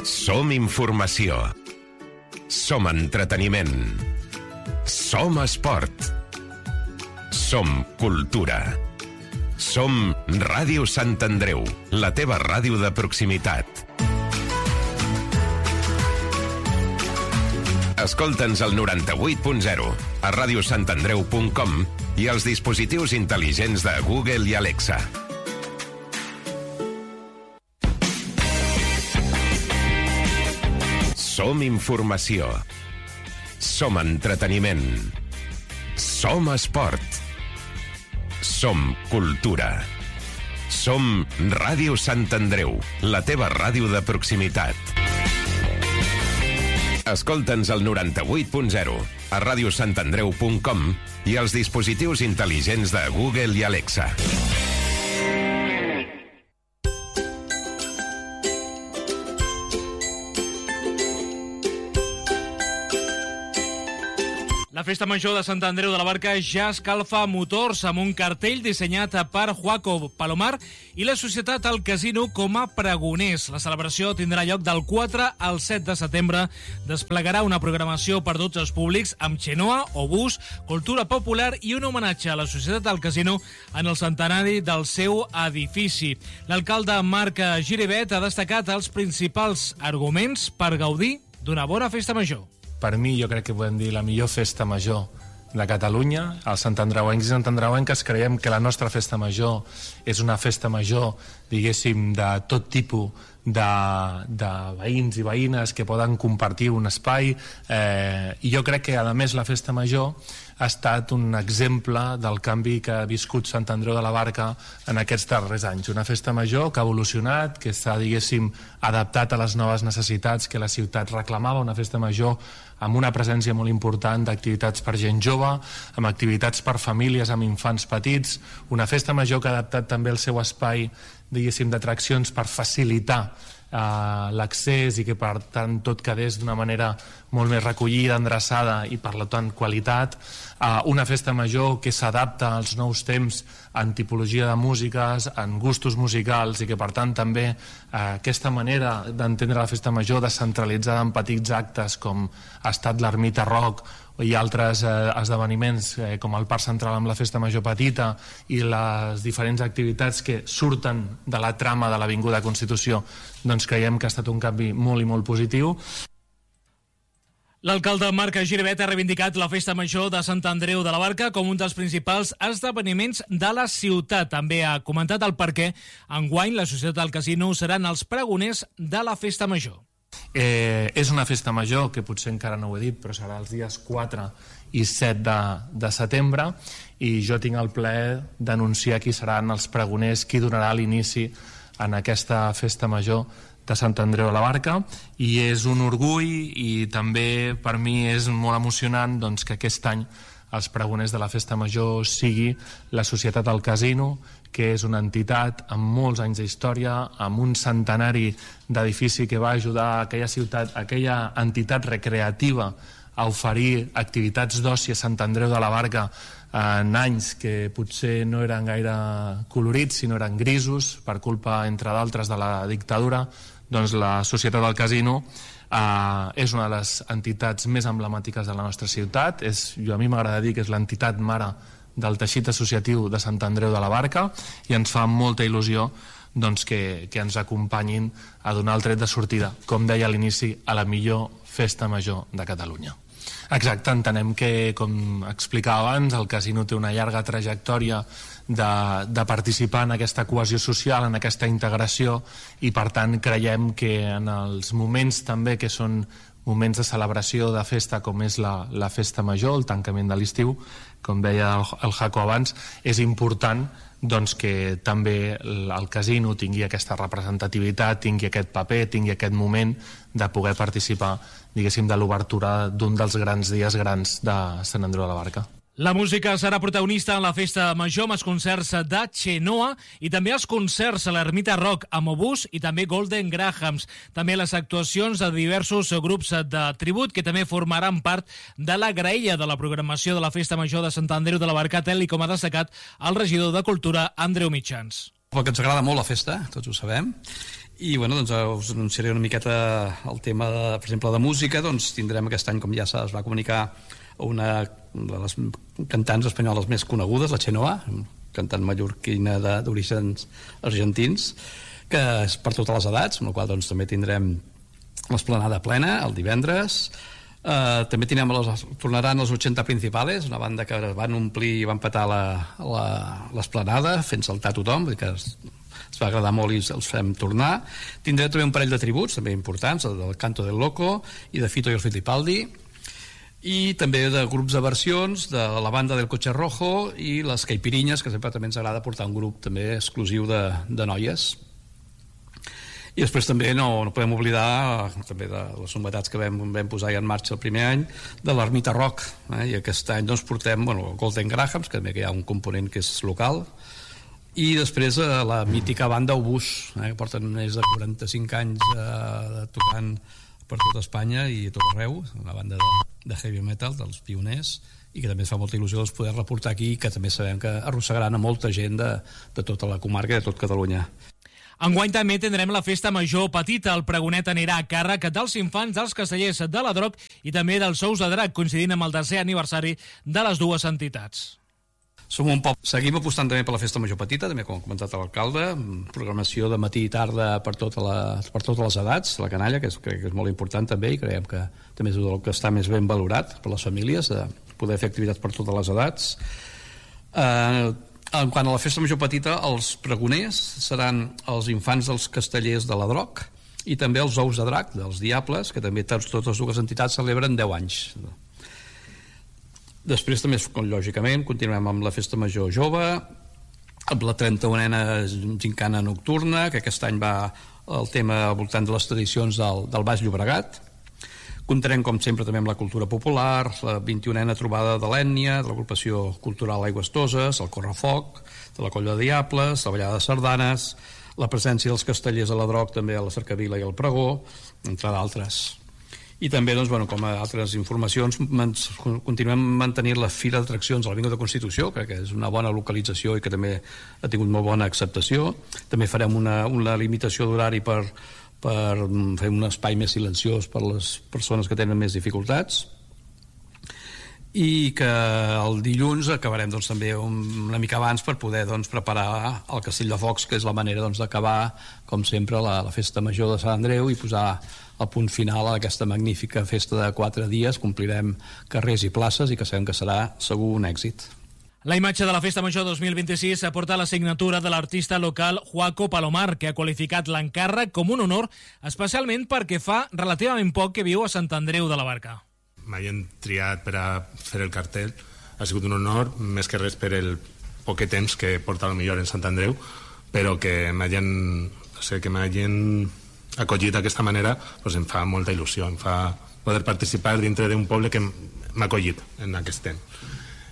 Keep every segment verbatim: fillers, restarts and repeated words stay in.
Som informació. Som entreteniment. Som esport. Som cultura. Som Ràdio Sant Andreu, la teva ràdio de proximitat. Escolta'ns al noranta-vuit punt zero, a ràdio sant andreu punt com i als dispositius intel·ligents de Google i Alexa. Som informació. Som entreteniment. Som esport. Som cultura. Som Ràdio Sant Andreu, la teva ràdio de proximitat. Escolta'ns al noranta-vuit punt zero, a ràdio sant andreu punt com i als dispositius intel·ligents de Google i Alexa. La Festa Major de Sant Andreu de la Barca ja escalfa motors amb un cartell dissenyat per Joaco Palomar i la Societat El Casino com a pregoners. La celebració tindrà lloc del quatre al set de setembre. Desplegarà una programació per tots els públics amb xenoa, obús, cultura popular i un homenatge a la Societat El Casino en el centenari del seu edifici. L'alcalde Marc Giribet ha destacat els principals arguments per gaudir d'una bona Festa Major. Per mi, jo crec que podem dir la millor festa major de Catalunya. Els santandreuencs i santandreuenques creiem que la nostra festa major és una festa major, diguéssim, de tot tipus de, de veïns i veïnes que poden compartir un espai. Eh, I jo crec que, a més, la festa major ha estat un exemple del canvi que ha viscut Sant Andreu de la Barca en aquests darrers anys. Una festa major que ha evolucionat, que s'ha, diguéssim, adaptat a les noves necessitats que la ciutat reclamava, una festa major amb una presència molt important d'activitats per gent jove, amb activitats per famílies, amb infants petits, una festa major que ha adaptat també el seu espai, diguéssim, d'atraccions per facilitar Uh, l'accés i que per tant tot quedés d'una manera molt més recollida, endreçada i per tant qualitat. Uh, una festa major que s'adapta als nous temps en tipologia de músiques, en gustos musicals i que per tant també uh, aquesta manera d'entendre la festa major descentralitzada en petits actes com ha estat l'Ermita Rock i altres eh, esdeveniments eh, com el Parc Central amb la Festa Major Petita i les diferents activitats que surten de la trama de l'Avinguda Constitució, doncs creiem que ha estat un canvi molt i molt positiu. L'alcalde Marc Giribet ha reivindicat la Festa Major de Sant Andreu de la Barca com un dels principals esdeveniments de la ciutat. També ha comentat el perquè enguany la Societat del Casino seran els pregoners de la Festa Major. Eh, és una festa major que potser encara no ho he dit, però serà els dies quatre i set de, de setembre i jo tinc el plaer d'anunciar qui seran els pregoners, qui donarà l'inici en aquesta festa major de Sant Andreu de la Barca, i és un orgull i també per mi és molt emocionant doncs, que aquest any els pregoners de la festa major sigui la Societat del Casino, que és una entitat amb molts anys d'història, amb un centenari d'edifici que va ajudar a aquella ciutat, a aquella entitat recreativa a oferir activitats d'oci a Sant Andreu de la Barca en anys que potser no eren gaire colorits, sinó eren grisos, per culpa, entre d'altres, de la dictadura. Doncs la Societat del Casino Uh, és una de les entitats més emblemàtiques de la nostra ciutat. És, jo, a mi m'agrada dir que és l'entitat mare del teixit associatiu de Sant Andreu de la Barca i ens fa molta il·lusió doncs, que, que ens acompanyin a donar el tret de sortida, com deia a l'inici, a la millor festa major de Catalunya. Exacte, entenem que, com explicava abans, el casino té una llarga trajectòria de, de participar en aquesta cohesió social, en aquesta integració, i per tant creiem que en els moments també que són moments de celebració de festa com és la, la festa major, el tancament de l'estiu, com deia el, el Jaco abans, és important doncs, que també el casino tingui aquesta representativitat, tingui aquest paper, tingui aquest moment de poder participar, diguéssim, de l'obertura d'un dels grans dies grans de Sant Andreu de la Barca. La música serà protagonista en la Festa Major amb els concerts de Xenoa i també els concerts a l'Ermita Rock amb Obús i també Golden Grahams. També les actuacions de diversos grups de tribut que també formaran part de la graella de la programació de la Festa Major de Sant Andreu de la Barca, tal com ha destacat el regidor de Cultura, Andreu Mitjans. Perquè ens agrada molt la festa, tots ho sabem, I bueno, doncs us anunciaré una miqueta el tema, de, per exemple, de música. Doncs tindrem aquest any, com ja es va comunicar, una de les cantants espanyoles més conegudes, la Chenoa, cantant mallorquina d'orígens argentins, que és per totes les edats, amb la qual doncs, també tindrem l'esplanada plena el divendres. Uh, també tindrem les, tornaran els ochenta Principales, una banda que van omplir i van petar l'esplanada fent saltar tothom, vull dir que es, es va agradar molt i els fem tornar. Tindrem també un parell de tributs també importants, el del Canto del Loco i de Fito i el Fitipaldi, i també de grups de versions de la banda del Coche Rojo i les Caipirinyes, que sempre també ens agrada portar un grup també exclusiu de, de noies. I després també no, no podem oblidar també de les novetats que vam, vam posar ja en marxa el primer any de l'Ermita Rock, eh? I aquest any doncs portem bueno, Golden Grahams, que també hi ha un component que és local, i després eh, la mítica banda Obús, eh? Que porten més de quaranta-cinc anys eh, tocant per tot Espanya i a tot arreu, una banda de, de heavy metal, dels pioners, i que també ens fa molta il·lusió doncs, poder reportar aquí, que també sabem que arrossegaran a molta gent de, de tota la comarca i de tot Catalunya. Enguany també tindrem la festa major petita. El pregonet anirà a càrrec dels infants dels castellers de la Droc i també dels Ous de Drac, coincidint amb el tercer aniversari de les dues entitats. Som un poble. Seguim apostant també per la festa major petita, també com ha comentat l'alcalde, programació de matí i tarda per, tota la, per totes les edats, la canalla, que és, crec que és molt important també, i creiem que també és el que està més ben valorat per les famílies, de poder fer activitats per totes les edats. Eh... En quant a la festa major petita, els pregoners seran els infants dels castellers de la Droc i també els Ous de Drac dels Diables, que també tots, totes dues entitats celebren deu anys. Després també, lògicament, continuem amb la festa major jove, amb la trenta-unena gincana nocturna, que aquest any va el tema al voltant de les tradicions del, del Baix Llobregat. Comptarem, com sempre, també amb la cultura popular, la vint-i-unena trobada de l'ètnia, de l'agrupació cultural Aigües Toses, el Correfoc, de la Colla de Diables, la ballada de sardanes, la presència dels castellers a la Droc, també a la Cercavila i al Pregó, entre d'altres. I també, doncs, bueno, com a altres informacions, continuem mantenint la Fira d'Atraccions a l'Avinguda de Constitució, crec que és una bona localització i que també ha tingut molt bona acceptació. També farem una, una limitació d'horari per per fer un espai més silenciós per les persones que tenen més dificultats, i que el dilluns acabarem doncs, també una mica abans per poder doncs, preparar el Castell de Focs, que és la manera doncs, d'acabar, com sempre, la, la festa major de Sant Andreu i posar el punt final a aquesta magnífica festa de quatre dies. Complirem carrers i places i que sabem que serà segur un èxit. La imatge de la Festa Major dos mil vint-i-sis aporta la signatura de l'artista local Joaco Palomar, que ha qualificat l'encàrrec com un honor, especialment perquè fa relativament poc que viu a Sant Andreu de la Barca. M'hagin triat per a fer el cartell ha sigut un honor, més que res per el poc temps que porta el millor en Sant Andreu, però que m'hagin, o sigui, que m'hagin acollit d'aquesta manera doncs em fa molta il·lusió, em fa poder participar dintre d'un poble que m'ha acollit en aquest temps.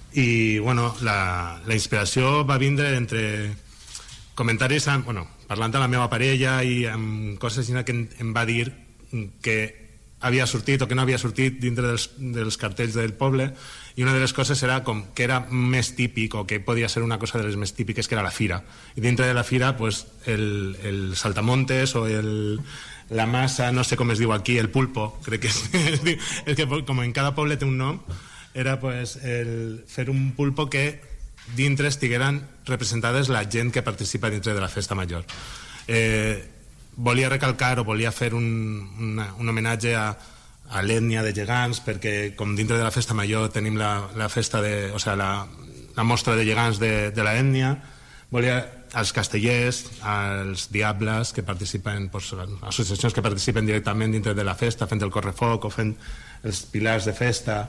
I bueno, la, la inspiració va vindre entre comentaris amb, bueno, parlant amb la meva parella i amb coses que em, em va dir que havia sortit o que no havia sortit dintre dels, dels cartells del poble, i una de les coses era com que era més típic o que podia ser una cosa de les més típiques, que era la fira, i dintre de la fira pues, el, el saltamontes o el, la massa, no sé com es diu aquí, el pulpo, crec que és, és que com en cada poble té un nom, era pues, el fer un pulpo que dintre estigueren representades la gent que participa dintre de la festa major. Eh, volia recalcar o volia fer un, una, un homenatge a, a l'ètnia de gegants, perquè com dintre de la festa major tenim la, la festa de, o sigui, la, la mostra de gegants de, de l'ètnia, volia als castellers, als diables que participen, pues, associacions que participen directament dintre de la festa, fent el correfoc o fent els pilars de festa.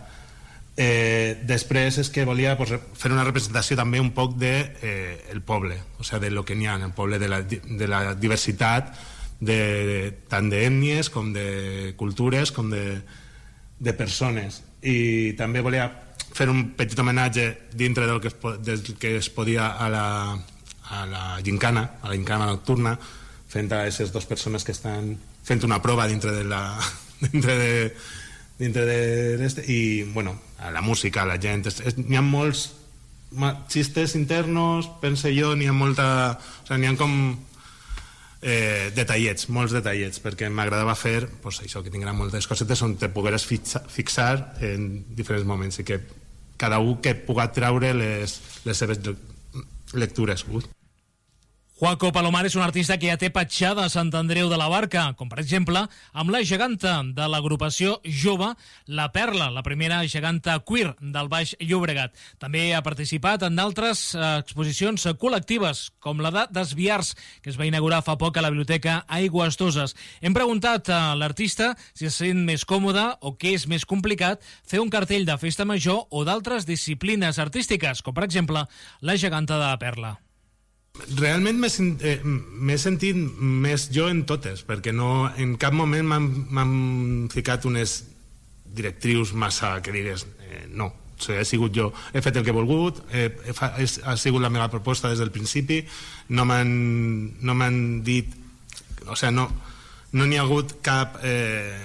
Eh, després és que volia pues, fer una representació també un poc de eh, el poble, o sigui, de lo que n'hi ha en el poble, de la, de la diversitat de, de, tant d'ètnies com de cultures com de, de persones. I també volia fer un petit homenatge dintre del que es, del que es podia a la, a la gincana, a la gincana nocturna, fent a aquestes dues persones que estan fent una prova dintre de la dintre de dintre de este, i bueno, a la música, a la gent, n'hi ha molts xistes internos, pense jo, n'hi ha molta, o sigui, n'hi ha com eh, detallets, molts detallets, perquè m'agradava fer pues, això, que tinguera moltes cosetes on te pogueres fixa, fixar en diferents moments i que cada un que puga treure les, les seves lectures. Ui. Juaco Palomar és un artista que ja té petjada a Sant Andreu de la Barca, com per exemple amb la geganta de l'agrupació jove La Perla, la primera geganta queer del Baix Llobregat. També ha participat en d'altres exposicions col·lectives, com la de Desviars, que es va inaugurar fa poc a la Biblioteca Aigües Toses. Hem preguntat a l'artista si es sent més còmode o què és més complicat fer un cartell de festa major o d'altres disciplines artístiques, com per exemple la geganta de La Perla. Realment m'he sentit més jo en totes, perquè no, en cap moment m'han ficat unes directrius massa que digues eh, no, o sigui, he sigut jo, he fet el que he volgut, eh, he, ha sigut la meva proposta des del principi, no m'han no m'han dit, o sigui, no no n'hi ha hagut cap eh,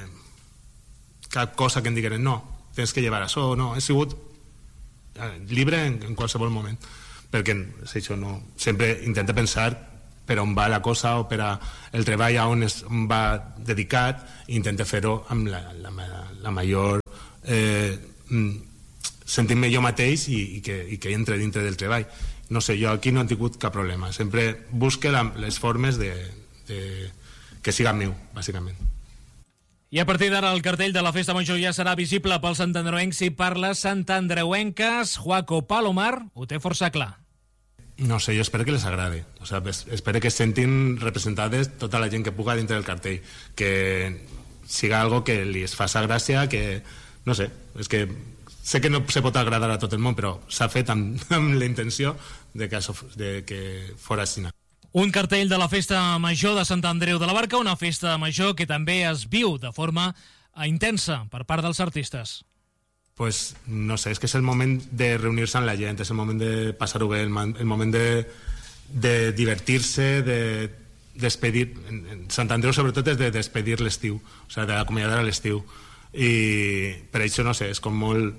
cap cosa que em digueren no, tens que llevar això, no, he sigut eh, llibre en, en qualsevol moment, perquè això no, sempre intenta pensar per on va la cosa o per a el treball a on es on va dedicat i intenta fer-ho amb la, la, la major eh, sentir-me jo mateix i, i, que, i que entre dintre del treball. No sé, jo aquí no he tingut cap problema, sempre busque la, les formes de, de, que siga meu, bàsicament. I a partir d'ara el cartell de la Festa Major ja serà visible pels santandreuencs i per les santandreuenques. Juaco Palomar ho té força clar. No sé, jo espero que les agrade. O sea, espero que es sentin representades tota la gent que puga dintre del cartell, que siga algo que li es faça gràcia, que, no sé, és que sé que no se pot agradar a tot el món, però s'ha fet amb, amb la intenció de que, això, de que fora així. Un cartell de la Festa Major de Sant Andreu de la Barca, una festa major que també es viu de forma intensa per part dels artistes. Pues no sé, és que és el moment de reunir-se amb la gent, és el moment de passar-ho bé, el moment de, de divertir-se, de despedir, en Sant Andreu sobretot és de despedir l'estiu, o sigui, d'acomiadar a l'estiu, i per això no sé, és com molt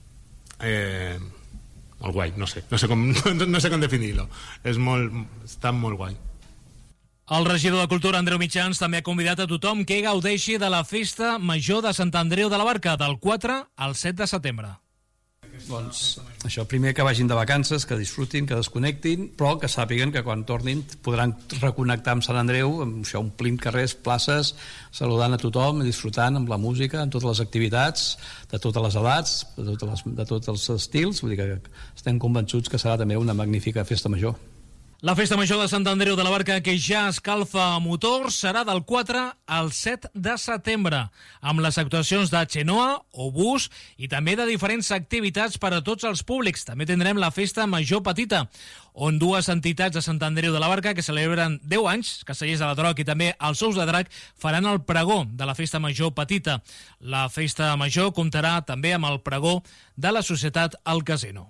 eh, molt guai, no sé, no sé com, no sé com definir-lo, és molt, està molt guai. El regidor de Cultura, Andreu Mitjans, també ha convidat a tothom que gaudeixi de la Festa Major de Sant Andreu de la Barca, del quatre al set de setembre. Doncs això, primer que vagin de vacances, que disfrutin, que desconnectin, però que sàpiguen que quan tornin podran reconnectar amb Sant Andreu, amb això, omplint carrers, places, saludant a tothom, disfrutant amb la música, amb totes les activitats, de totes les edats, de, totes les, de tots els estils, vull dir que estem convençuts que serà també una magnífica festa major. La Festa Major de Sant Andreu de la Barca, que ja escalfa motors, serà del quatre al set de setembre, amb les actuacions de Xenoa, Obús i també de diferents activitats per a tots els públics. També tindrem la Festa Major Petita, on dues entitats de Sant Andreu de la Barca, que celebren deu anys, Castellers de la Troc i també els Ous de Drac, faran el pregó de la Festa Major Petita. La Festa Major comptarà també amb el pregó de la Societat El Casino.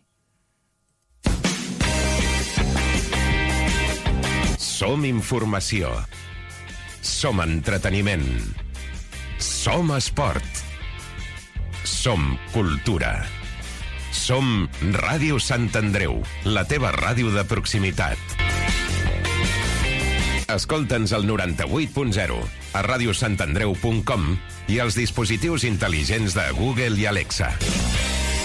Som informació. Som entreteniment. Som esport. Som cultura. Som Ràdio Sant Andreu, la teva ràdio de proximitat. Escolta'ns al noranta-vuit punt zero, a radiosantandreu punt com i als dispositius intel·ligents de Google i Alexa.